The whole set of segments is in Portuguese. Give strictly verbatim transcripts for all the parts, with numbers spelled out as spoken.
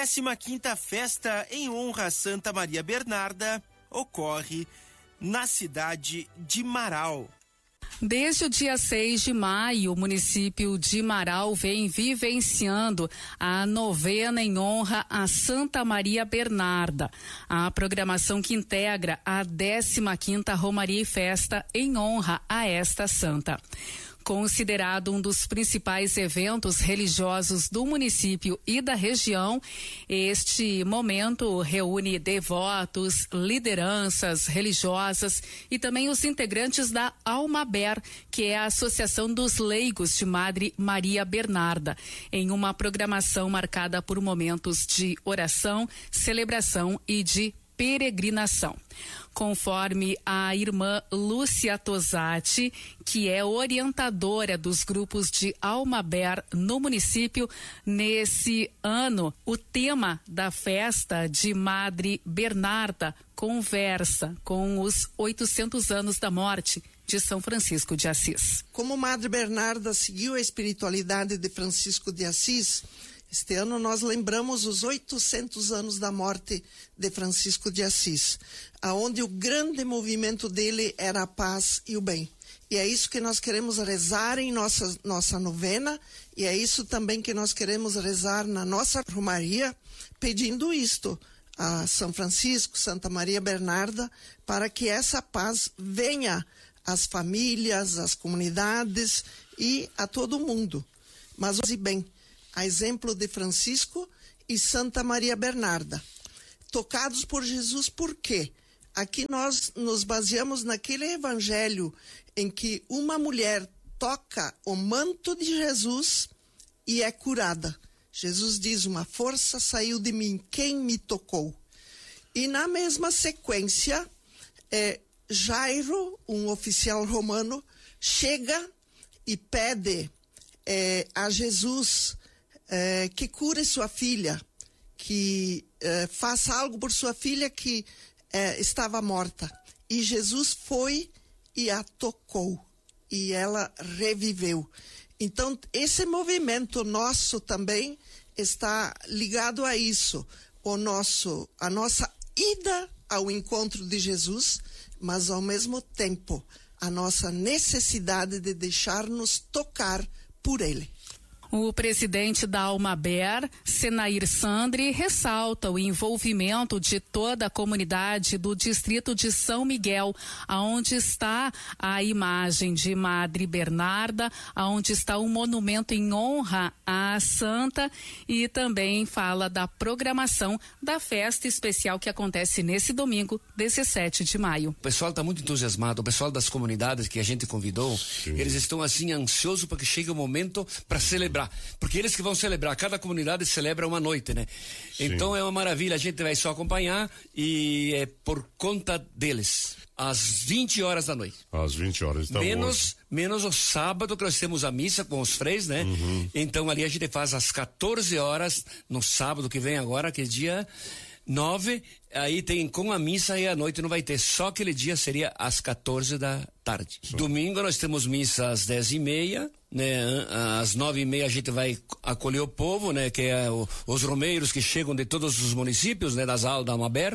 décima quinta festa em honra a Santa Maria Bernarda ocorre na cidade de Marau. Desde o dia seis de maio, o município de Marau vem vivenciando a novena em honra a Santa Maria Bernarda. A programação que integra a décima quinta Romaria e Festa em honra a esta santa. Considerado um dos principais eventos religiosos do município e da região, este momento reúne devotos, lideranças religiosas e também os integrantes da Almaber, que é a Associação dos Leigos de Madre Maria Bernarda, em uma programação marcada por momentos de oração, celebração e de peregrinação. Conforme a irmã Lúcia Tosati, que é orientadora dos grupos de Almaber no município, nesse ano, o tema da festa de Madre Bernarda conversa com os oitocentos anos da morte de São Francisco de Assis. Como Madre Bernarda seguiu a espiritualidade de Francisco de Assis, este ano nós lembramos os oitocentos anos da morte de Francisco de Assis, aonde o grande movimento dele era a paz e o bem. E é isso que nós queremos rezar em nossa, nossa novena, e é isso também que nós queremos rezar na nossa romaria, pedindo isto a São Francisco, Santa Maria Bernarda, para que essa paz venha às famílias, às comunidades e a todo mundo. Mas e bem, a exemplo de Francisco e Santa Maria Bernarda. Tocados por Jesus, por quê? Aqui nós nos baseamos naquele evangelho em que uma mulher toca o manto de Jesus e é curada. Jesus diz, uma força saiu de mim, quem me tocou? E na mesma sequência, é, Jairo, um oficial romano, chega e pede é, a Jesus É, que cure sua filha, que é, faça algo por sua filha que é, estava morta. E Jesus foi e a tocou, e ela reviveu. Então, esse movimento nosso também está ligado a isso, o nosso, a nossa ida ao encontro de Jesus, mas ao mesmo tempo, a nossa necessidade de deixar-nos tocar por Ele. O presidente da Almaber, Senair Sandri, ressalta o envolvimento de toda a comunidade do distrito de São Miguel, aonde está a imagem de Madre Bernarda, aonde está um monumento em honra à santa, e também fala da programação da festa especial que acontece nesse domingo, dezessete de maio. O pessoal está muito entusiasmado, o pessoal das comunidades que a gente convidou, Sim. eles estão assim ansiosos para que chegue o momento para celebrar. Porque eles que vão celebrar, cada comunidade celebra uma noite, né? Sim. Então é uma maravilha, a gente vai só acompanhar e é por conta deles, às vinte horas da noite. Às vinte horas, tá menos, bom. Menos o sábado que nós temos a missa com os freis, né? Uhum. Então ali a gente faz às quatorze horas, no sábado que vem agora, que é dia nove, aí tem com a missa e à noite não vai ter, só aquele dia seria às quatorze da tarde. Sim. Domingo nós temos missa às dez e meia, né? Às nove e meia a gente vai acolher o povo, né? Que é o, os romeiros que chegam de todos os municípios, né? Das aulas da Almaber,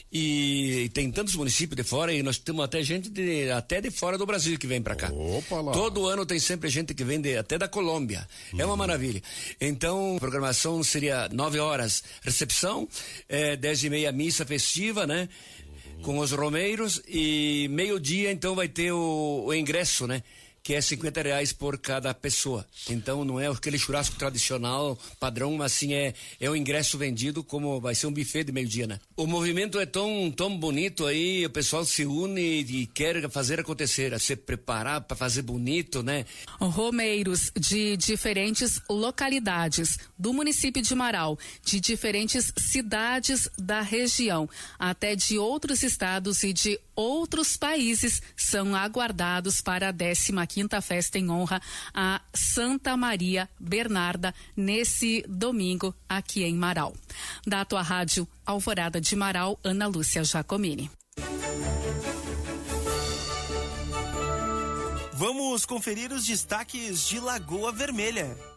e, e tem tantos municípios de fora, e nós temos até gente de, até de fora do Brasil que vem pra cá. Opa lá. Todo ano tem sempre gente que vem de, até da Colômbia. Uhum. É uma maravilha. Então, a programação seria nove horas recepção, é, dez e meia missa festiva, né? Uhum. Com os romeiros, e meio-dia então vai ter o, o ingresso, né? Que é cinquenta reais por cada pessoa. Então não é aquele churrasco tradicional, padrão, mas assim é, é o ingresso vendido como vai ser um buffet de meio-dia, né? O movimento é tão, tão bonito aí, o pessoal se une e quer fazer acontecer, se preparar para fazer bonito, né? Romeiros de diferentes localidades do município de Marau, de diferentes cidades da região, até de outros estados e de outros países, são aguardados para a décima quinta festa em honra a Santa Maria Bernarda nesse domingo aqui em Marau. Da tua rádio Alvorada de Marau, Ana Lúcia Giacomini. Vamos conferir os destaques de Lagoa Vermelha.